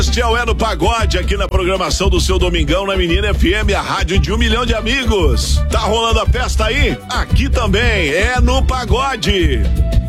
Este é o É no Pagode, aqui na programação do seu Domingão na Menina FM, a rádio de 1 milhão de amigos. Tá rolando a festa aí? Aqui também, é no Pagode.